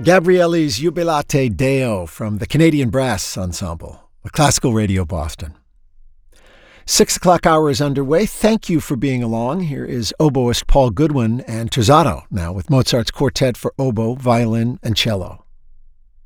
Gabriele's Jubilate Deo from the Canadian Brass Ensemble, a Classical Radio Boston. 6 o'clock hour is underway. Thank you for being along. Here is oboist Paul Goodwin and Terzato now with Mozart's Quartet for Oboe, Violin, and Cello.